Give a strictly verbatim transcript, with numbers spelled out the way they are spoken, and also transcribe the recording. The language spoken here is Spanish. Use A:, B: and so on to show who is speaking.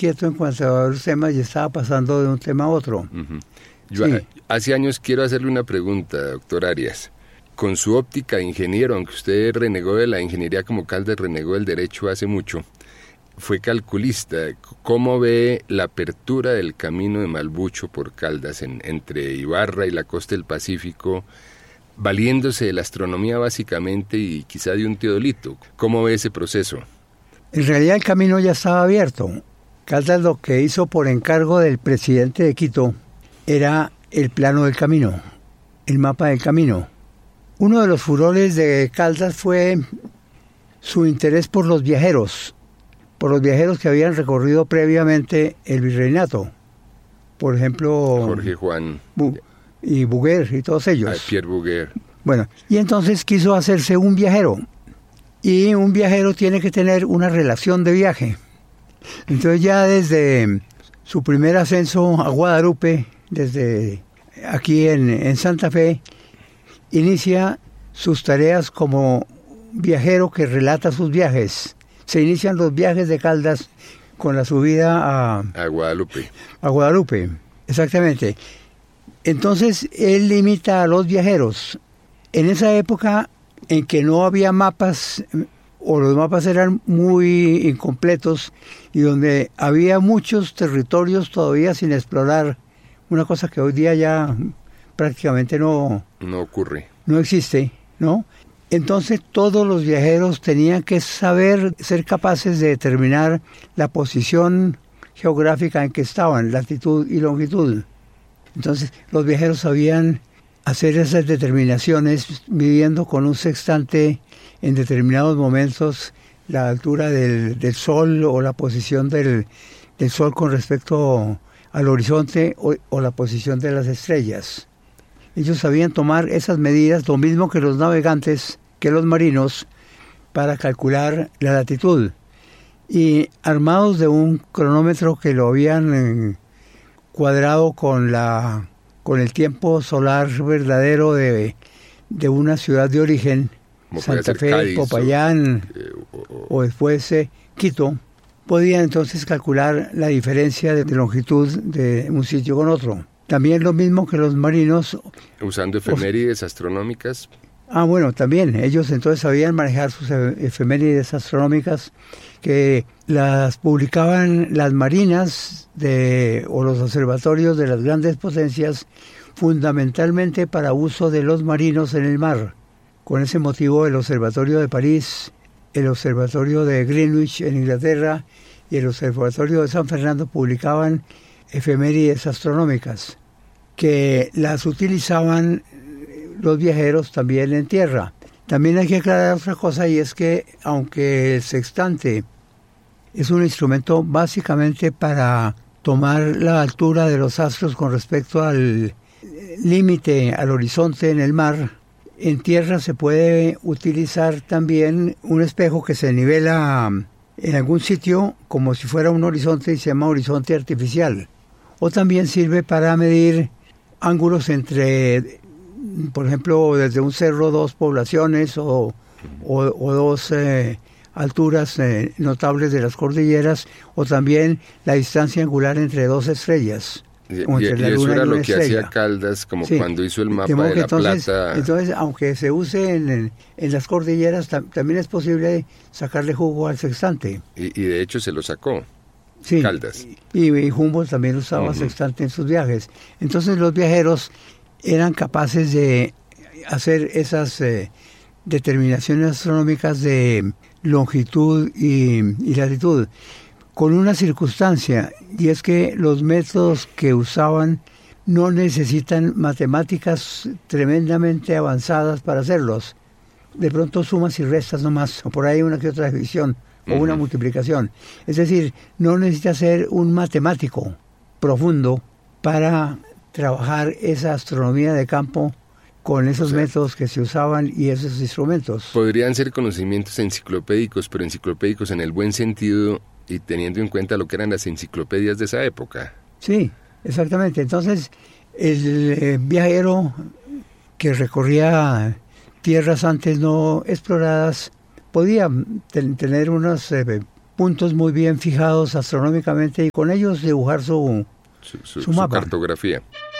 A: inquieto en cuanto a los temas y estaba pasando de un tema a otro.
B: Uh-huh. Yo
A: Sí.
B: a- hace años quiero hacerle una pregunta, doctor Arias. Con su óptica de ingeniero, aunque usted renegó de la ingeniería como Caldas, renegó del derecho hace mucho, fue calculista. ¿Cómo ve la apertura del camino de Malbucho por Caldas en, entre Ibarra y la costa del Pacífico, valiéndose de la astronomía básicamente y quizá de un teodolito? ¿Cómo ve ese proceso?
A: En realidad el camino ya estaba abierto. Caldas lo que hizo por encargo del presidente de Quito era el plano del camino, el mapa del camino. Uno de los furores de Caldas fue su interés por los viajeros, por los viajeros que habían recorrido previamente el virreinato. Por ejemplo,
B: Jorge Juan
A: Bu- y Bouguer y todos ellos.
B: ah, Pierre Bouguer.
A: Bueno, y entonces quiso hacerse un viajero. Y un viajero tiene que tener una relación de viaje. Entonces ya desde su primer ascenso a Guadalupe, desde aquí en, en Santa Fe, inicia sus tareas como viajero que relata sus viajes. Se inician los viajes de Caldas con la subida a,
B: A Guadalupe.
A: a Guadalupe, exactamente. Entonces él limita a los viajeros. En esa época en que no había mapas, o los mapas eran muy incompletos, y donde había muchos territorios todavía sin explorar, una cosa que hoy día ya prácticamente no,
B: No ocurre.
A: no existe, ¿no? Entonces todos los viajeros tenían que saber, ser capaces de determinar la posición geográfica en que estaban, latitud y longitud. Entonces los viajeros sabían hacer esas determinaciones midiendo con un sextante en determinados momentos la altura del, del sol o la posición del, del sol con respecto al horizonte o, o la posición de las estrellas. Ellos sabían tomar esas medidas, lo mismo que los navegantes, que los marinos, para calcular la latitud. Y armados de un cronómetro que lo habían eh, cuadrado con la con el tiempo solar verdadero de, de una ciudad de origen,
B: Como puede
A: Santa
B: ser
A: Fe,
B: Cádiz o-
A: Popayán
B: Eh, o- o-
A: o después eh, Quito, podían entonces calcular la diferencia de longitud de un sitio con otro. También lo mismo que los marinos.
B: usando efemérides astronómicas.
A: Ah, bueno, también. Ellos entonces sabían manejar sus e- efemérides astronómicas que las publicaban las marinas de, o los observatorios de las grandes potencias, fundamentalmente para uso de los marinos en el mar. Con ese motivo el Observatorio de París, el Observatorio de Greenwich en Inglaterra y el Observatorio de San Fernando publicaban efemérides astronómicas que las utilizaban los viajeros también en tierra. También hay que aclarar otra cosa, y es que aunque el sextante es un instrumento básicamente para tomar la altura de los astros con respecto al límite, al horizonte en el mar, en tierra se puede utilizar también un espejo que se nivela en algún sitio como si fuera un horizonte y se llama horizonte artificial. O también sirve para medir ángulos entre, por ejemplo, desde un cerro, dos poblaciones o, o, o dos eh, alturas eh, notables de las cordilleras, o también la distancia angular entre dos estrellas.
B: Y,
A: o
B: y-
A: entre la
B: y eso
A: luna
B: era
A: y
B: lo
A: una
B: que
A: estrella.
B: hacía Caldas, como
A: Sí.
B: cuando hizo el
A: De
B: mapa
A: modo
B: de
A: que
B: la
A: entonces,
B: Plata.
A: entonces, aunque se use en, el- en las cordilleras, tam- también es posible sacarle jugo al sextante.
B: Y, y de hecho se lo sacó.
A: Sí.
B: Caldas.
A: Y, y Humboldt también usaba
B: Ujú.
A: sextante en sus viajes. Entonces los viajeros eran capaces de hacer esas eh, determinaciones astronómicas de longitud y, y latitud, con una circunstancia, y es que los métodos que usaban no necesitan matemáticas tremendamente avanzadas para hacerlos. De pronto sumas y restas nomás, o por ahí una que otra división, o una
B: Ujú.
A: multiplicación. Es decir, no necesita ser un matemático profundo para trabajar esa astronomía de campo con esos
B: O sea,
A: métodos que se usaban y esos instrumentos.
B: Podrían ser conocimientos enciclopédicos, pero enciclopédicos en el buen sentido y teniendo en cuenta lo que eran las enciclopedias de esa época.
A: Sí, exactamente. Entonces, el eh, viajero que recorría tierras antes no exploradas podía ten- tener unos eh, puntos muy bien fijados astronómicamente y con ellos dibujar su,
B: su, su,
A: su mapa.
B: Su cartografía.